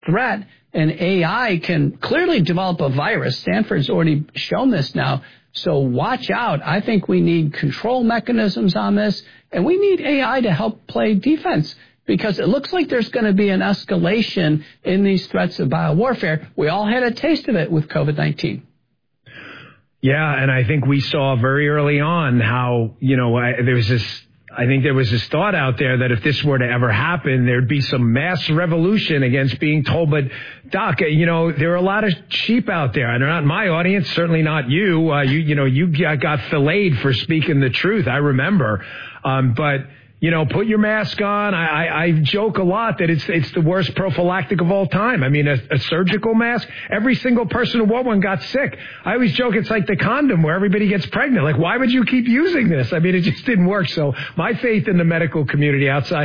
threat, and AI can clearly develop a virus. Stanford's already shown this now. So watch out. I think we need control mechanisms on this, and we need AI to help play defense, because it looks like there's going to be an escalation in these threats of biowarfare. We all had a taste of it with COVID-19. Yeah, and I think we saw very early on how, there was this thought out there that if this were to ever happen, there'd be some mass revolution against being told. But, Doc, there are a lot of sheep out there, and they're not my audience, certainly not you. You got filleted for speaking the truth, I remember. But put your mask on. I joke a lot that it's the worst prophylactic of all time. I mean, a surgical mask, every single person who wore one got sick. I always joke it's like the condom where everybody gets pregnant. Like, why would you keep using this? I mean, it just didn't work. So my faith in the medical community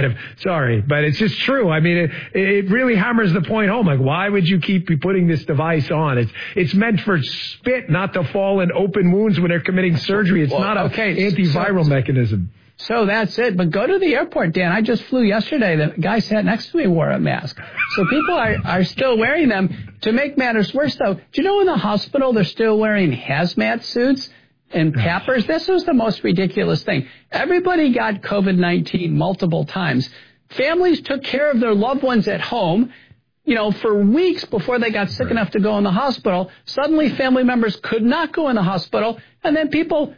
but it's just true. I mean, it really hammers the point home. Like, why would you keep putting this device on? It's meant for spit not to fall in open wounds when they're committing surgery. It's not an antiviral mechanism. So that's it. But go to the airport, Dan. I just flew yesterday. The guy sat next to me wore a mask. So people are still wearing them. To make matters worse, though, do you know in the hospital they're still wearing hazmat suits and PAPRs? This was the most ridiculous thing. Everybody got COVID-19 multiple times. Families took care of their loved ones at home, for weeks before they got sick enough to go in the hospital. Suddenly family members could not go in the hospital. And then people,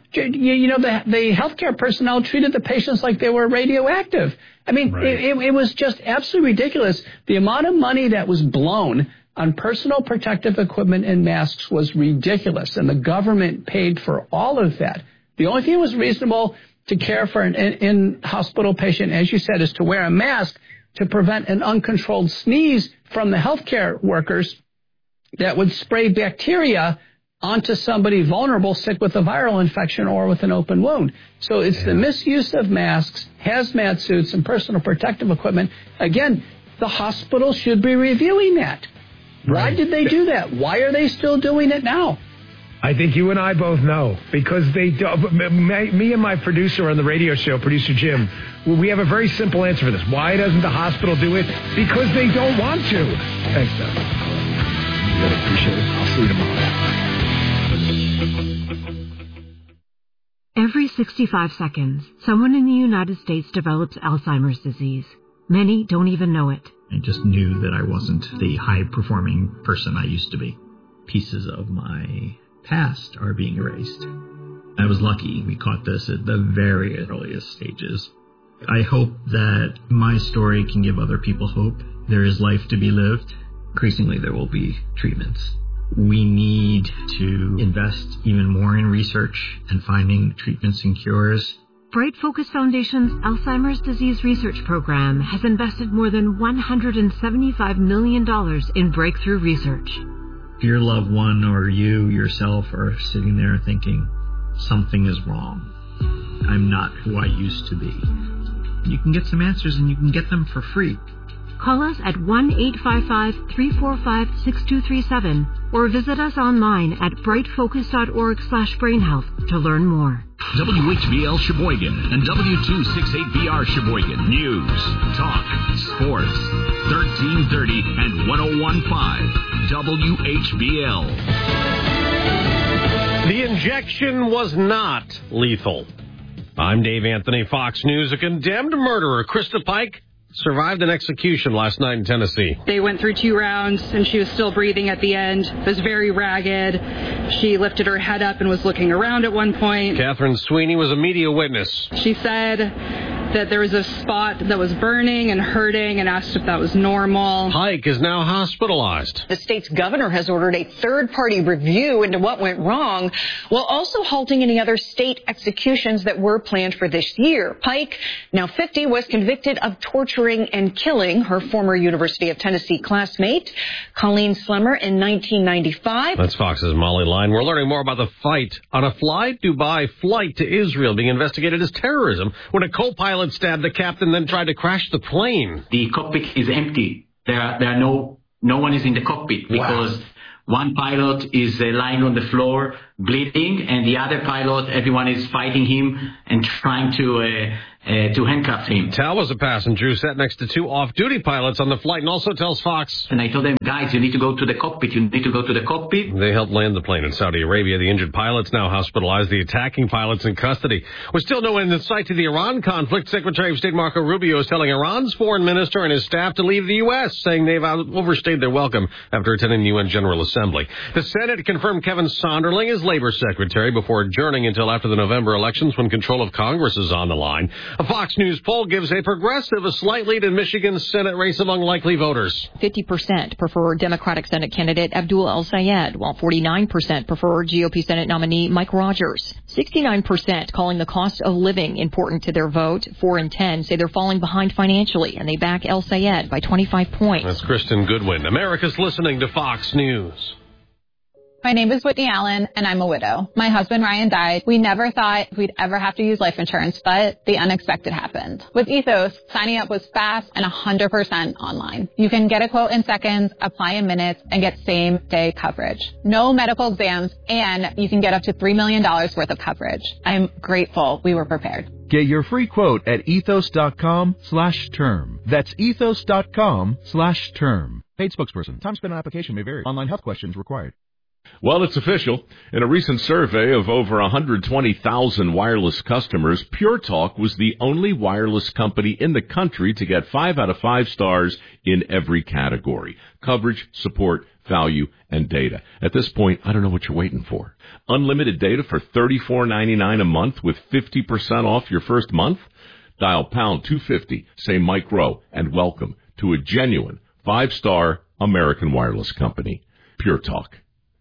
the healthcare personnel treated the patients like they were radioactive. I mean, it was just absolutely ridiculous. The amount of money that was blown on personal protective equipment and masks was ridiculous. And the government paid for all of that. The only thing that was reasonable to care for an in-hospital patient, as you said, is to wear a mask to prevent an uncontrolled sneeze from the healthcare workers that would spray bacteria onto somebody vulnerable, sick with a viral infection or with an open wound. So it's the misuse of masks, hazmat suits, and personal protective equipment. Again, the hospital should be reviewing that. Why did they do that? Why are they still doing it now? I think you and I both know, because they do. Me and my producer on the radio show, producer Jim, we have a very simple answer for this. Why doesn't the hospital do it? Because they don't want to. Thanks, Doc. Really appreciate it. I'll see you tomorrow. Every 65 seconds, someone in the United States develops Alzheimer's disease. Many don't even know it. I just knew that I wasn't the high-performing person I used to be. Pieces of my past are being erased. I was lucky we caught this at the very earliest stages. I hope that my story can give other people hope. There is life to be lived. Increasingly, there will be treatments. We need to invest even more in research and finding treatments and cures. Bright Focus Foundation's Alzheimer's Disease Research Program has invested more than $175 million in breakthrough research. If your loved one or you yourself are sitting there thinking, something is wrong, I'm not who I used to be, you can get some answers and you can get them for free. Call us at 1-855-345-6237 or visit us online at brightfocus.org/brainhealth to learn more. WHBL Sheboygan and W268BR Sheboygan. News, talk, sports. 1330 and 1015 WHBL. The injection was not lethal. I'm Dave Anthony, Fox News. A condemned murderer, Krista Pike, survived an execution last night in Tennessee. They went through 2 rounds, and she was still breathing at the end. It was very ragged. She lifted her head up and was looking around at one point. Catherine Sweeney was a media witness. She said that there was a spot that was burning and hurting and asked if that was normal. Pike is now hospitalized. The state's governor has ordered a third-party review into what went wrong, while also halting any other state executions that were planned for this year. Pike, now 50, was convicted of torturing and killing her former University of Tennessee classmate, Colleen Slemmer, in 1995. That's Fox's Molly Line. We're learning more about the fight on a Fly Dubai flight to Israel being investigated as terrorism when a co-pilot stabbed the captain, then tried to crash the plane. The cockpit is empty. There are no one is in the cockpit because one pilot is lying on the floor bleeding, and the other pilot, everyone is fighting him and trying to handcuff him. Tal was a passenger who sat next to two off-duty pilots on the flight and also tells Fox. And I told them, guys, you need to go to the cockpit. You need to go to the cockpit. They helped land the plane in Saudi Arabia. The injured pilots now hospitalized. The attacking pilots in custody. With still no end in sight to the Iran conflict, Secretary of State Marco Rubio is telling Iran's foreign minister and his staff to leave the U.S., saying they've overstayed their welcome after attending the UN General Assembly. The Senate confirmed Kevin Sonderling as Labor Secretary before adjourning until after the November elections when control of Congress is on the line. A Fox News poll gives a progressive a slight lead in Michigan's Senate race among likely voters. 50% prefer Democratic Senate candidate Abdul El-Sayed, while 49% prefer GOP Senate nominee Mike Rogers. 69% calling the cost of living important to their vote. 4 in 10 say they're falling behind financially, and they back El-Sayed by 25 points. That's Kristen Goodwin. America's listening to Fox News. My name is Whitney Allen, and I'm a widow. My husband, Ryan, died. We never thought we'd ever have to use life insurance, but the unexpected happened. With Ethos, signing up was fast and 100% online. You can get a quote in seconds, apply in minutes, and get same-day coverage. No medical exams, and you can get up to $3 million worth of coverage. I'm grateful we were prepared. Get your free quote at ethos.com/term. That's ethos.com/term. Paid spokesperson. Time spent on application may vary. Online health questions required. Well, it's official. In a recent survey of over 120,000 wireless customers, Pure Talk was the only wireless company in the country to get 5 out of 5 stars in every category: coverage, support, value, and data. At this point, I don't know what you're waiting for. Unlimited data for $34.99 a month with 50% off your first month? Dial pound 250, say Mike Rowe, and welcome to a genuine 5-star American wireless company. Pure Talk.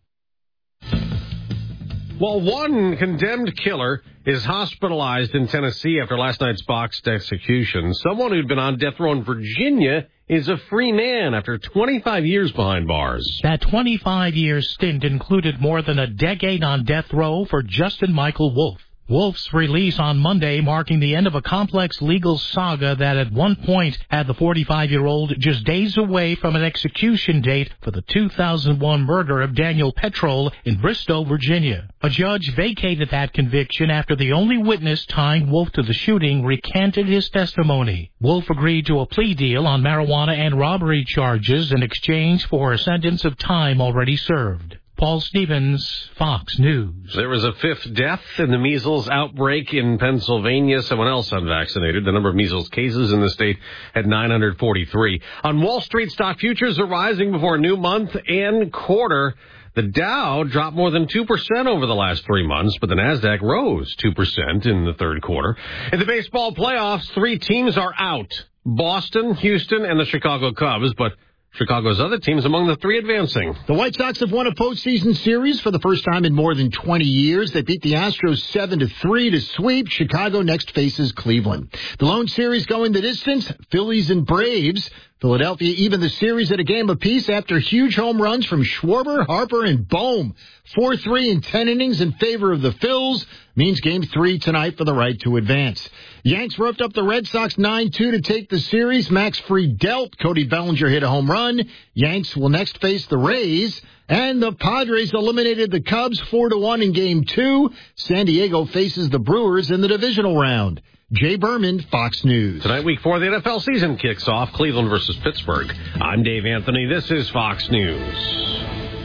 Well, one condemned killer is hospitalized in Tennessee after last night's boxed execution. Someone who'd been on death row in Virginia is a free man after 25 years behind bars. That 25-year stint included more than a decade on death row for Justin Michael Wolf. Wolf's release on Monday marking the end of a complex legal saga that at one point had the 45-year-old just days away from an execution date for the 2001 murder of Daniel Petrol in Bristow, Virginia. A judge vacated that conviction after the only witness tying Wolf to the shooting recanted his testimony. Wolf agreed to a plea deal on marijuana and robbery charges in exchange for a sentence of time already served. Paul Stevens, Fox News. There was a 5th death in the measles outbreak in Pennsylvania. Someone else unvaccinated. The number of measles cases in the state at 943. On Wall Street, stock futures are rising before a new month and quarter. The Dow dropped more than 2% over the last 3 months, but the Nasdaq rose 2% in the third quarter. In the baseball playoffs, 3 teams are out: Boston, Houston, and the Chicago Cubs, but Chicago's other teams among the 3 advancing. The White Sox have won a postseason series for the first time in more than 20 years. They beat the Astros 7-3 to sweep. Chicago next faces Cleveland. The lone series going the distance, Phillies and Braves. Philadelphia even the series at a game apiece after huge home runs from Schwarber, Harper, and Bohm. 4-3 in 10 innings in favor of the Phils means Game 3 tonight for the right to advance. Yanks roughed up the Red Sox 9-2 to take the series. Max Fried dealt. Cody Bellinger hit a home run. Yanks will next face the Rays. And the Padres eliminated the Cubs 4-1 in Game 2. San Diego faces the Brewers in the divisional round. Jay Berman, Fox News. Tonight, Week 4 of the NFL season kicks off. Cleveland versus Pittsburgh. I'm Dave Anthony. This is Fox News.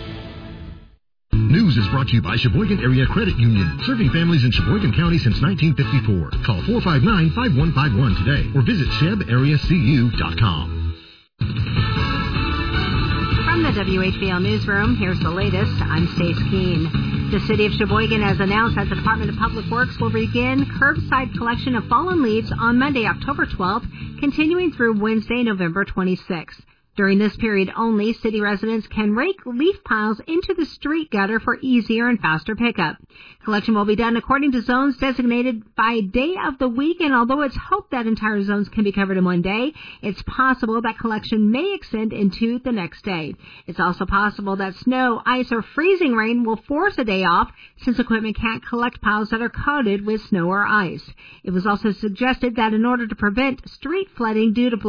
News is brought to you by Sheboygan Area Credit Union, serving families in Sheboygan County since 1954. Call 459-5151 today or visit shebareacu.com. From the WHBL Newsroom, here's the latest. I'm Stace Keene. The city of Sheboygan has announced that the Department of Public Works will begin curbside collection of fallen leaves on Monday, October 12th, continuing through Wednesday, November 26th. During this period only, city residents can rake leaf piles into the street gutter for easier and faster pickup. Collection will be done according to zones designated by day of the week, and although it's hoped that entire zones can be covered in one day, it's possible that collection may extend into the next day. It's also possible that snow, ice, or freezing rain will force a day off, since equipment can't collect piles that are coated with snow or ice. It was also suggested that in order to prevent street flooding due to blocked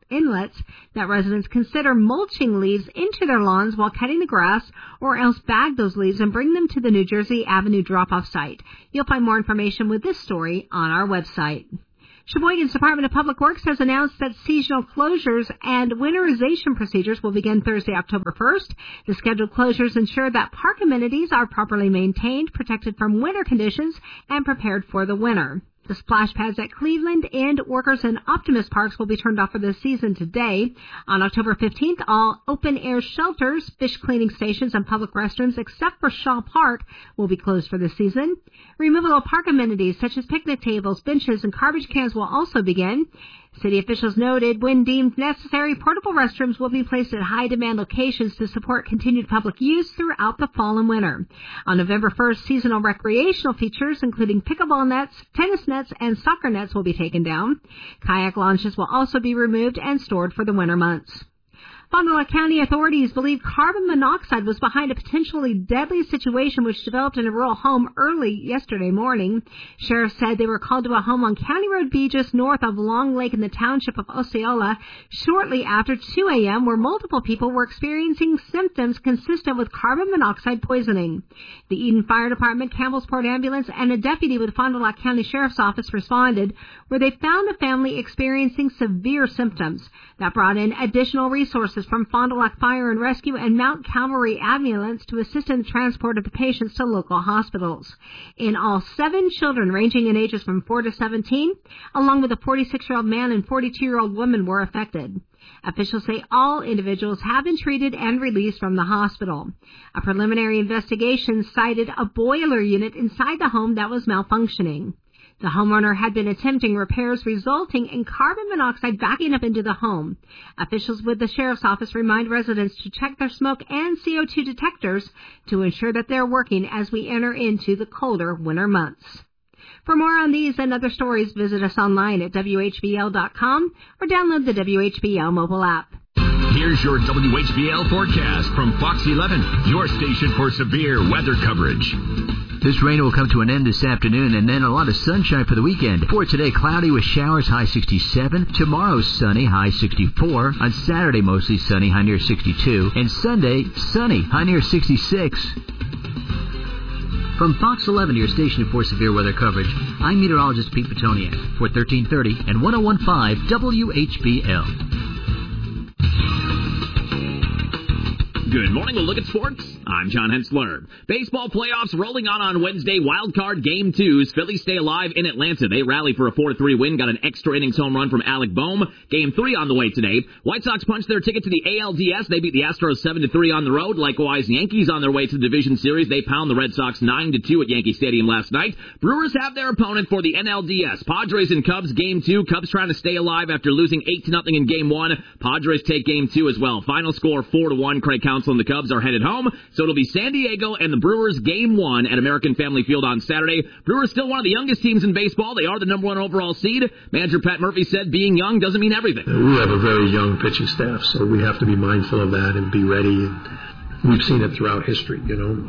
inlets that residents consider mulching leaves into their lawns while cutting the grass, or else bag those leaves and bring them to the New Jersey Avenue drop-off site. You'll find more information with this story on our website. Sheboygan's Department of Public Works has announced that seasonal closures and winterization procedures will begin Thursday, October 1st. The scheduled closures ensure that park amenities are properly maintained, protected from winter conditions, and prepared for the winter. The splash pads at Cleveland and Workers and Optimist Parks will be turned off for the season today. On October 15th, all open-air shelters, fish cleaning stations, and public restrooms, except for Shaw Park, will be closed for the season. Removal of park amenities such as picnic tables, benches, and garbage cans will also begin. City officials noted when deemed necessary, portable restrooms will be placed at high-demand locations to support continued public use throughout the fall and winter. On November 1st, seasonal recreational features, including pickleball nets, tennis nets, and soccer nets, will be taken down. Kayak launches will also be removed and stored for the winter months. Fond du Lac County authorities believe carbon monoxide was behind a potentially deadly situation which developed in a rural home early yesterday morning. Sheriff said they were called to a home on County Road B just north of Long Lake in the township of Osceola shortly after 2 a.m. where multiple people were experiencing symptoms consistent with carbon monoxide poisoning. The Eden Fire Department, Campbellsport Ambulance, and a deputy with Fond du Lac County Sheriff's Office responded, where they found a family experiencing severe symptoms. That brought in additional resources from Fond du Lac Fire and Rescue and Mount Calvary Ambulance to assist in the transport of the patients to local hospitals. In all, 7 children ranging in ages from 4 to 17, along with a 46-year-old man and 42-year-old woman, were affected. Officials say all individuals have been treated and released from the hospital. A preliminary investigation cited a boiler unit inside the home that was malfunctioning. The homeowner had been attempting repairs resulting in carbon monoxide backing up into the home. Officials with the Sheriff's Office remind residents to check their smoke and CO2 detectors to ensure that they're working as we enter into the colder winter months. For more on these and other stories, visit us online at WHBL.com or download the WHBL mobile app. Here's your WHBL forecast from Fox 11, your station for severe weather coverage. This rain will come to an end this afternoon, and then a lot of sunshine for the weekend. For today, cloudy with showers, high 67. Tomorrow, sunny, high 64. On Saturday, mostly sunny, high near 62. And Sunday, sunny, high near 66. From Fox 11, your station for severe weather coverage, I'm meteorologist Pete Petoniak for 1330 and 1015 WHBL. Good morning. We'll look at sports. I'm John Hensler. Baseball playoffs rolling on Wednesday. Wild card game 2s. Phillies stay alive in Atlanta. They rally for a 4-3 win. Got an extra innings home run from Alec Boehm. Game 3 on the way today. White Sox punched their ticket to the ALDS. They beat the Astros 7-3 on the road. Likewise, Yankees on their way to the division series. They pound the Red Sox 9-2 at Yankee Stadium last night. Brewers have their opponent for the NLDS. Padres and Cubs game 2. Cubs trying to stay alive after losing 8-0 in game 1. Padres take game 2 as well. Final score 4-1. Craig Counsell and the Cubs are headed home, so it'll be San Diego and the Brewers game 1 at American Family Field on Saturday. Brewers still one of the youngest teams in baseball. They are the number 1 overall seed. Manager Pat Murphy said being young doesn't mean everything. We have a very young pitching staff, so we have to be mindful of that and be ready. We've seen it throughout history,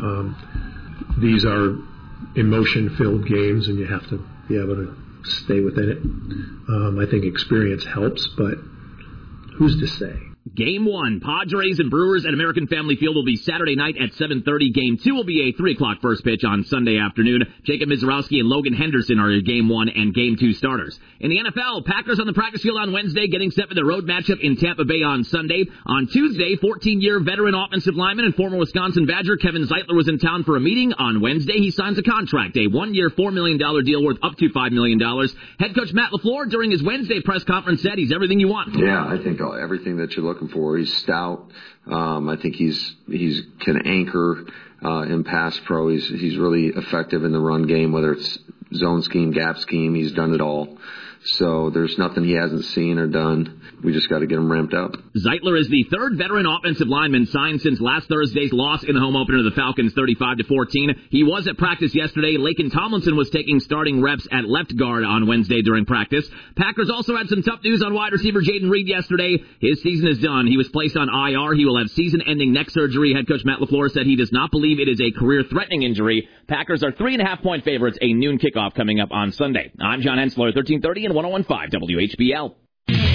These are emotion-filled games, and you have to be able to stay within it. I think experience helps, but who's to say? Game 1, Padres and Brewers at American Family Field will be Saturday night at 7:30. Game 2 will be a 3 o'clock first pitch on Sunday afternoon. Jacob Mizorowski and Logan Henderson are your Game 1 and Game 2 starters. In the NFL, Packers on the practice field on Wednesday, getting set for the road matchup in Tampa Bay on Sunday. On Tuesday, 14-year veteran offensive lineman and former Wisconsin Badger Kevin Zeitler was in town for a meeting. On Wednesday, he signs a contract, a 1-year, $4 million deal worth up to $5 million. Head coach Matt LaFleur, during his Wednesday press conference, said he's everything you want. Yeah, I think everything that you're looking for. He's stout. I think he's can anchor in pass pro. He's really effective in the run game, whether it's zone scheme, gap scheme. He's done it all. So there's nothing he hasn't seen or done. We just got to get him ramped up. Zeitler is the third veteran offensive lineman signed since last Thursday's loss in the home opener to the Falcons 35-14. He was at practice yesterday. Laken Tomlinson was taking starting reps at left guard on Wednesday during practice. Packers also had some tough news on wide receiver Jaden Reed yesterday. His season is done. He was placed on IR. He will have season-ending neck surgery. Head coach Matt LaFleur said he does not believe it is a career-threatening injury. Packers are 3.5-point favorites, a noon kickoff coming up on Sunday. I'm John Hensler, 1330 and 1015 WHBL.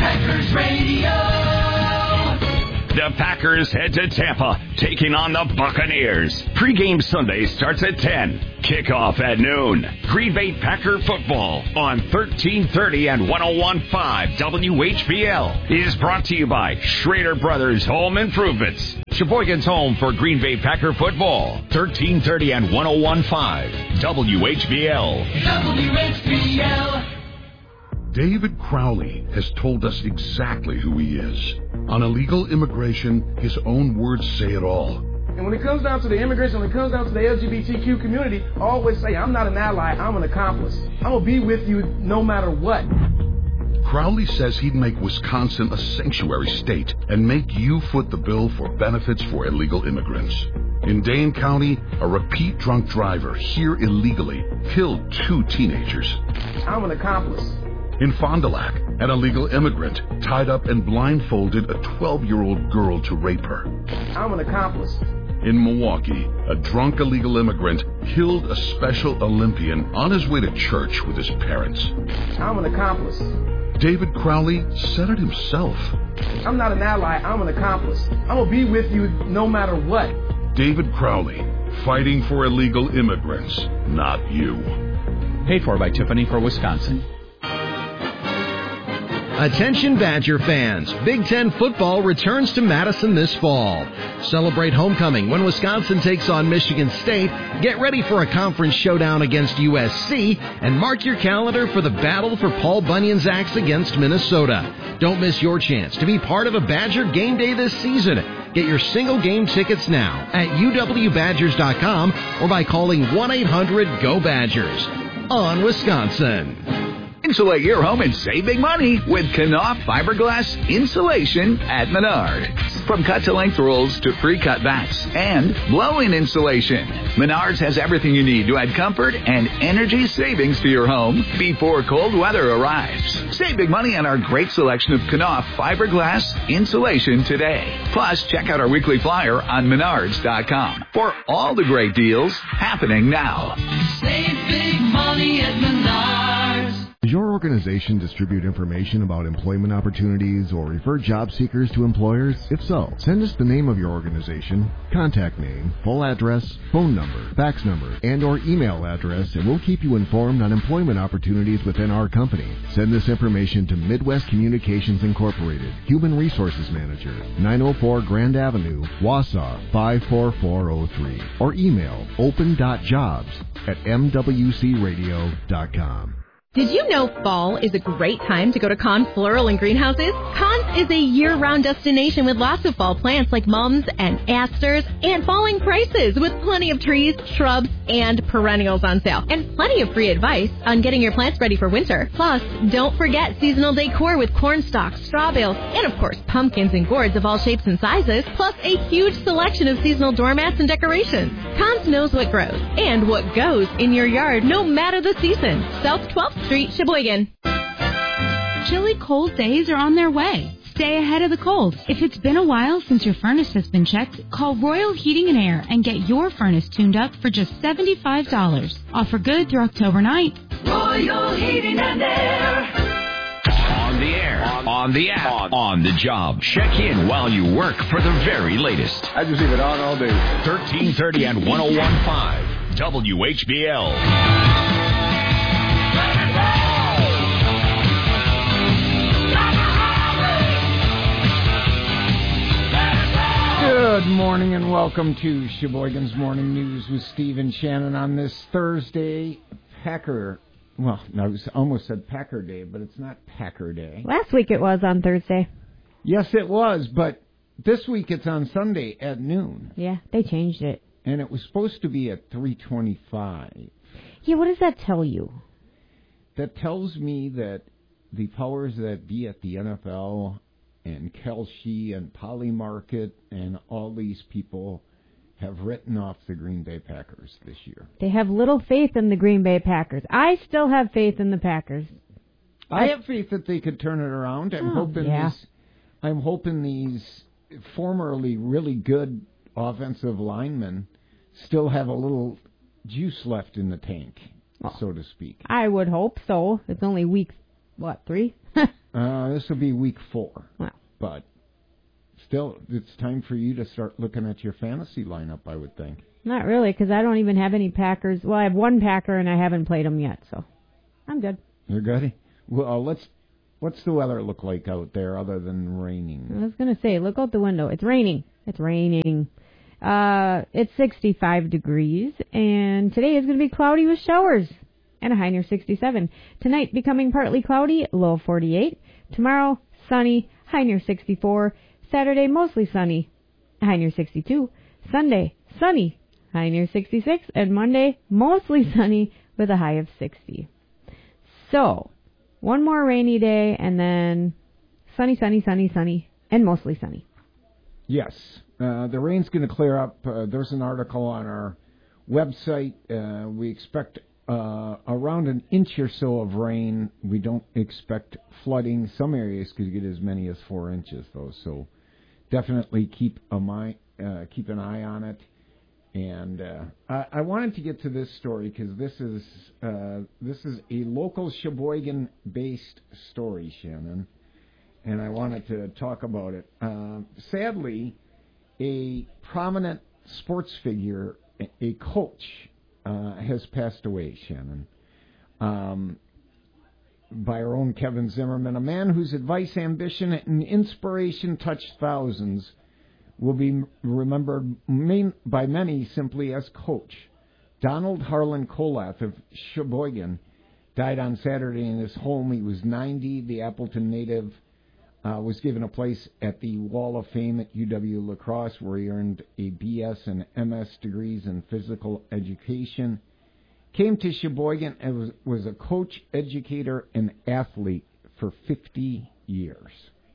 Packers Radio. The Packers head to Tampa, taking on the Buccaneers. Pre-game Sunday starts at 10. Kickoff at noon. Green Bay Packer football on 1330 and 101.5 WHBL is brought to you by Schrader Brothers Home Improvements. Sheboygan's home for Green Bay Packer football. 1330 and 101.5 WHBL. WHBL. David Crowley has told us exactly who he is. On illegal immigration, his own words say it all. And when it comes down to the immigration, when it comes down to the LGBTQ community, I always say, I'm not an ally, I'm an accomplice. I'm going to be with you no matter what. Crowley says he'd make Wisconsin a sanctuary state and make you foot the bill for benefits for illegal immigrants. In Dane County, a repeat drunk driver here illegally killed 2 teenagers. I'm an accomplice. In Fond du Lac, an illegal immigrant tied up and blindfolded a 12-year-old girl to rape her. I'm an accomplice. In Milwaukee, a drunk illegal immigrant killed a Special Olympian on his way to church with his parents. I'm an accomplice. David Crowley said it himself. I'm not an ally, I'm an accomplice. I'm going to be with you no matter what. David Crowley, fighting for illegal immigrants, not you. Paid for by Tiffany for Wisconsin. Attention Badger fans, Big Ten football returns to Madison this fall. Celebrate homecoming when Wisconsin takes on Michigan State, get ready for a conference showdown against USC, and mark your calendar for the battle for Paul Bunyan's axe against Minnesota. Don't miss your chance to be part of a Badger game day this season. Get your single game tickets now at uwbadgers.com or by calling 1-800-GO-BADGERS. On Wisconsin. Insulate your home and save big money with Knauf fiberglass insulation at Menards. From cut-to-length rolls to pre-cut bats and blow-in insulation, Menards has everything you need to add comfort and energy savings to your home before cold weather arrives. Save big money on our great selection of Knauf fiberglass insulation today. Plus, check out our weekly flyer on Menards.com for all the great deals happening now. Save big money at Menards. Does your organization distribute information about employment opportunities or refer job seekers to employers? If so, send us the name of your organization, contact name, full address, phone number, fax number, and or email address, and we'll keep you informed on employment opportunities within our company. Send this information to Midwest Communications Incorporated, Human Resources Manager, 904 Grand Avenue, Wausau 54403, or email open.jobs@mwcradio.com. Did you know fall is a great time to go to Kahn Floral and Greenhouses? Kahn's is a year-round destination with lots of fall plants like mums and asters and falling prices with plenty of trees, shrubs, and perennials on sale. And plenty of free advice on getting your plants ready for winter. Plus, don't forget seasonal decor with corn stalks, straw bales, and of course pumpkins and gourds of all shapes and sizes, plus a huge selection of seasonal doormats and decorations. Kahn's knows what grows and what goes in your yard no matter the season. South 12th Street, Sheboygan. Chilly cold days are on their way. Stay ahead of the cold. If it's been a while since your furnace has been checked, call Royal Heating and Air and get your furnace tuned up for just $75. Offer good through October 9th. Royal Heating and Air. On the air, on the app, on the job. Check in while you work for the very latest. I just leave it on all day. 1330 and 101.5 WHBL. Good morning and welcome to Sheboygan's Morning News with Steve and Shannon on this Thursday, Packer. Well, no, I almost said Packer Day, but it's not Packer Day. Last week it was on Thursday. Yes, it was, but this week it's on Sunday at noon. Yeah, they changed it. And it was supposed to be at 3:25. Yeah, what does that tell you? That tells me that the powers that be at the NFL and Kelce and Polymarket and all these people have written off the Green Bay Packers this year. They have little faith in the Green Bay Packers. I still have faith in the Packers. I have faith that they could turn it around. I'm hoping these formerly really good offensive linemen still have a little juice left in the tank, so to speak. I would hope so. It's only week, 3? This will be week 4. Wow. But still, it's time for you to start looking at your fantasy lineup, I would think. Not really, because I don't even have any Packers. Well, I have one Packer, and I haven't played him yet, so I'm good. You're good? Well, what's the weather look like out there other than raining? I was going to say, look out the window. It's raining. It's raining. It's 65 degrees, and today is going to be cloudy with showers and a high near 67. Tonight, becoming partly cloudy, low 48. Tomorrow, sunny, high near 64. Saturday, mostly sunny, high near 62. Sunday, sunny, high near 66. And Monday, mostly sunny with a high of 60. So, one more rainy day, and then sunny, sunny, sunny, sunny, and mostly sunny. Yes. The rain's going to clear up. There's an article on our website. We expect around an inch or so of rain. We don't expect flooding. Some areas could get as many as 4 inches, though. So definitely keep an eye on it. And I wanted to get to this story because this is a local Sheboygan-based story, Shannon, and I wanted to talk about it. Sadly, a prominent sports figure, a coach, has passed away, Shannon, by our own Kevin Zimmerman, a man whose advice, ambition, and inspiration touched thousands, will be remembered by many simply as Coach. Donald Harlan Kolath of Sheboygan died on Saturday in his home. He was 90. The Appleton native was given a place at the Wall of Fame at UW-La Crosse, where he earned a BS and MS degrees in physical education. Came to Sheboygan and was a coach, educator, and athlete for 50 years.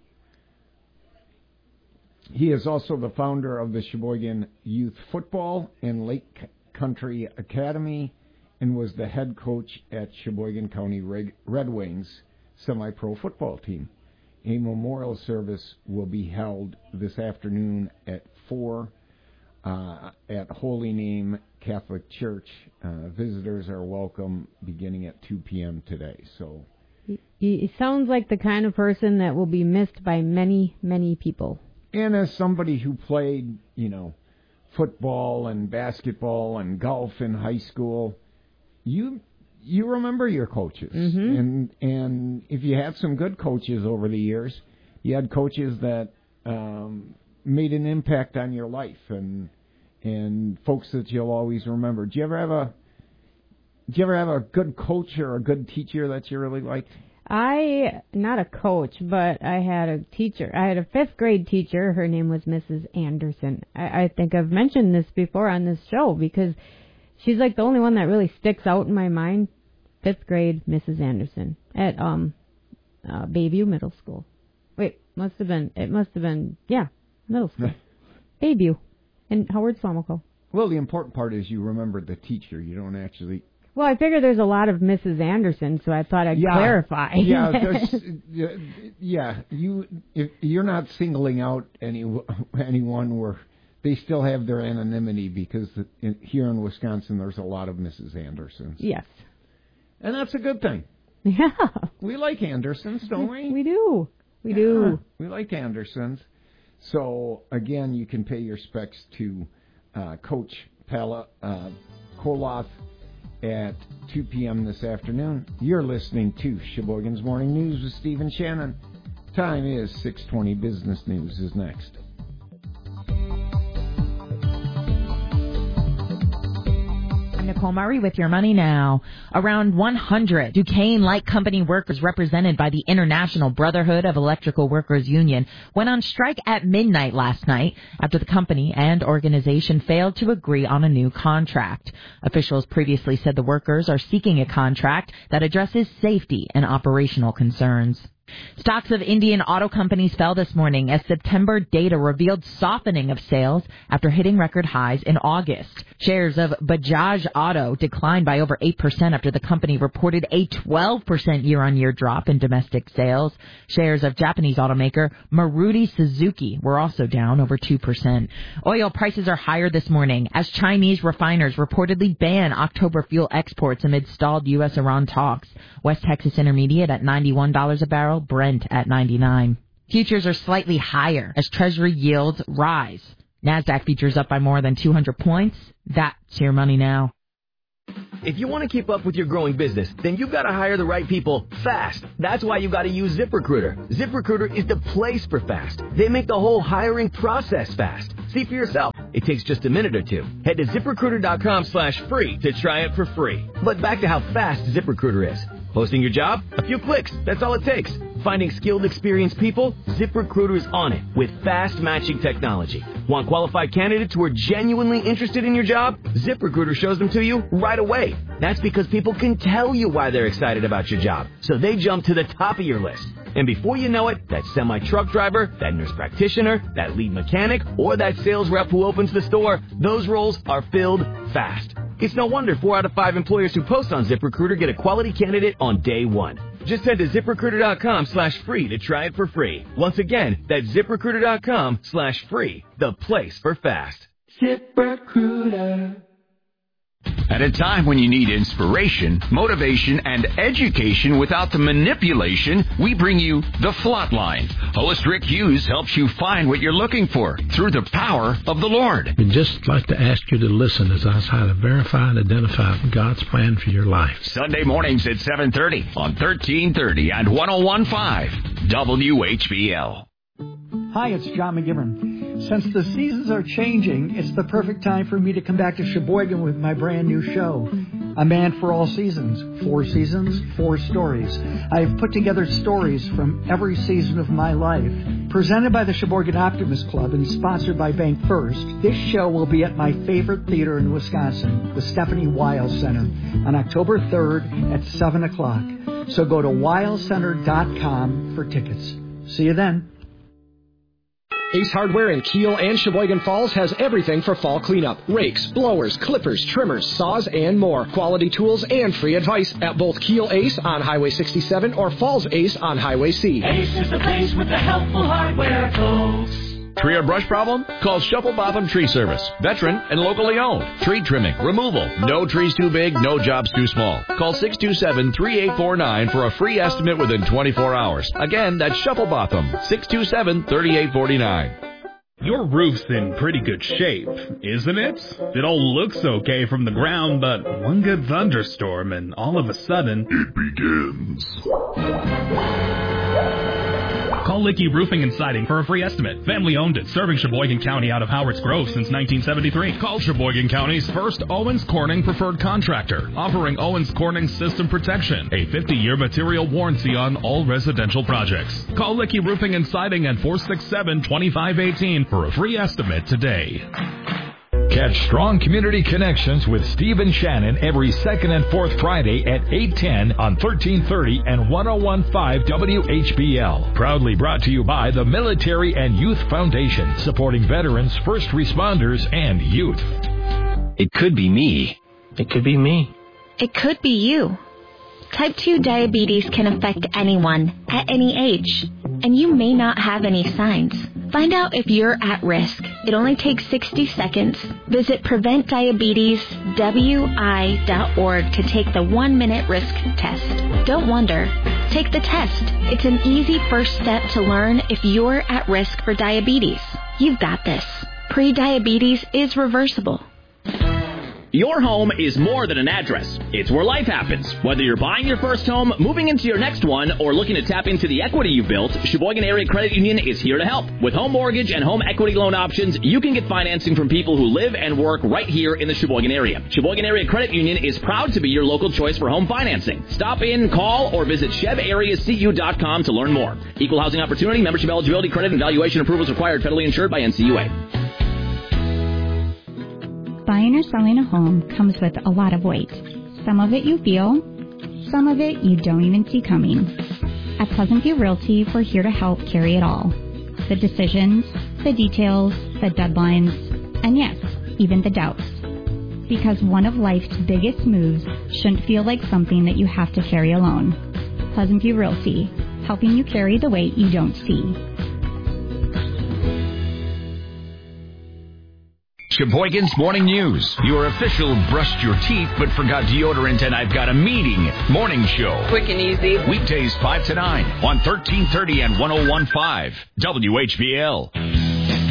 He is also the founder of the Sheboygan Youth Football and Lake Country Academy and was the head coach at Sheboygan County Red Wings semi-pro football team. A memorial service will be held this afternoon at 4 at Holy Name Catholic Church. Visitors are welcome beginning at 2 p.m. today. So he sounds like the kind of person that will be missed by many, many people. And as somebody who played, football and basketball and golf in high school, you remember your coaches. Mm-hmm. And if you had some good coaches over the years, you had coaches that made an impact on your life and folks that you'll always remember. Did you ever have a good coach or a good teacher that you really liked? Not a coach, but I had a teacher. I had a 5th grade teacher. Her name was Mrs. Anderson. I think I've mentioned this before on this show because she's like the only one that really sticks out in my mind. 5th grade, Mrs. Anderson at Bayview Middle School. Wait, must have been middle school. Bayview and Howard Slomoco. Well, the important part is you remember the teacher. You don't actually. Well, I figure there's a lot of Mrs. Anderson, so I thought I'd clarify. You're not singling out anyone where they still have their anonymity because here in Wisconsin there's a lot of Mrs. Andersons. Yes. And that's a good thing. Yeah. We like Andersons, don't we? We do. We do. We like Andersons. So, again, you can pay your respects to Coach Kolath at 2 p.m. this afternoon. You're listening to Sheboygan's Morning News with Steve and Shannon. Time is 6:20. Business News is next. I'm Nicole Murray with Your Money Now. Around 100 Duquesne Light Company workers represented by the International Brotherhood of Electrical Workers Union went on strike at midnight last night after the company and organization failed to agree on a new contract. Officials previously said the workers are seeking a contract that addresses safety and operational concerns. Stocks of Indian auto companies fell this morning as September data revealed softening of sales after hitting record highs in August. Shares of Bajaj Auto declined by over 8% after the company reported a 12% year-on-year drop in domestic sales. Shares of Japanese automaker Maruti Suzuki were also down over 2%. Oil prices are higher this morning as Chinese refiners reportedly ban October fuel exports amid stalled U.S.-Iran talks. West Texas Intermediate at $91 a barrel. barrel, Brent at 99. Futures are slightly higher as Treasury yields rise. NASDAQ futures up by more than 200 points. That's your money now. If you want to keep up with your growing business, then you've got to hire the right people fast. That's why you've got to use ZipRecruiter. ZipRecruiter is the place for fast. They make the whole hiring process fast. See for yourself. It takes just a minute or two. Head to ZipRecruiter.com/free to try it for free. But back to how fast ZipRecruiter is. Posting your job? A few clicks. That's all it takes. Finding skilled, experienced people? ZipRecruiter is on it with fast matching technology. Want qualified candidates who are genuinely interested in your job? ZipRecruiter shows them to you right away. That's because people can tell you why they're excited about your job, so they jump to the top of your list. And before you know it, that semi-truck driver, that nurse practitioner, that lead mechanic, or that sales rep who opens the store, those roles are filled fast. It's no wonder 4 out of 5 employers who post on ZipRecruiter get a quality candidate on day one. Just head to ZipRecruiter.com/free to try it for free. Once again, that's ZipRecruiter.com/free, the place for fast. ZipRecruiter. At a time when you need inspiration, motivation, and education without the manipulation, we bring you The Flatline. Host Rick Hughes helps you find what you're looking for through the power of the Lord. We'd just like to ask you to listen as I try to verify and identify God's plan for your life. Sunday mornings at 7:30 on 1330 and 101.5 WHBL. Hi, it's John McGivern. Since the seasons are changing, it's the perfect time for me to come back to Sheboygan with my brand new show, A Man for All Seasons. 4 seasons, 4 stories. I've put together stories from every season of my life. Presented by the Sheboygan Optimist Club and sponsored by Bank First, this show will be at my favorite theater in Wisconsin, the Stephanie Wiles Center, on October 3rd at 7 o'clock. So go to wilescenter.com for tickets. See you then. Ace Hardware in Kiel and Sheboygan Falls has everything for fall cleanup. Rakes, blowers, clippers, trimmers, saws, and more. Quality tools and free advice at both Kiel Ace on Highway 67 or Falls Ace on Highway C. Ace is the place with the helpful hardware, folks. Tree or brush problem? Call Shuffle Botham Tree Service. Veteran and locally owned. Tree trimming, removal. No trees too big, no jobs too small. Call 627-3849 for a free estimate within 24 hours. Again, that's Shuffle Botham. 627-3849. Your roof's in pretty good shape, isn't it? It all looks okay from the ground, but one good thunderstorm and all of a sudden, it begins. Call Licky Roofing and Siding for a free estimate. Family owned and serving Sheboygan County out of Howard's Grove since 1973. Call Sheboygan County's first Owens Corning preferred contractor, offering Owens Corning system protection, a 50-year material warranty on all residential projects. Call Licky Roofing and Siding at 467-2518 for a free estimate today. Catch Strong Community Connections with Steve and Shannon every second and fourth Friday at 8:10 on 1330 and 101.5 WHBL. Proudly brought to you by the Military and Youth Foundation, supporting veterans, first responders, and youth. It could be me. It could be me. It could be you. Type 2 diabetes can affect anyone at any age, and you may not have any signs. Find out if you're at risk. It only takes 60 seconds. Visit PreventDiabetesWI.org to take the 1-minute risk test. Don't wonder. Take the test. It's an easy first step to learn if you're at risk for diabetes. You've got this. Pre-diabetes is reversible. Your home is more than an address. It's where life happens. Whether you're buying your first home, moving into your next one, or looking to tap into the equity you've built, Sheboygan Area Credit Union is here to help. With home mortgage and home equity loan options, you can get financing from people who live and work right here in the Sheboygan area. Sheboygan Area Credit Union is proud to be your local choice for home financing. Stop in, call, or visit chebareacu.com to learn more. Equal housing opportunity, membership eligibility, credit, and valuation approvals required, federally insured by NCUA. Buying or selling a home comes with a lot of weight. Some of it you feel, some of it you don't even see coming. At Pleasant View Realty, we're here to help carry it all. The decisions, the details, the deadlines, and yes, even the doubts. Because one of life's biggest moves shouldn't feel like something that you have to carry alone. Pleasant View Realty, helping you carry the weight you don't see. Sheboygan's Morning News, your official brushed your teeth but forgot deodorant and I've got a meeting morning show. Quick and easy. Weekdays 5 to 9 on 1330 and 101.5 WHBL.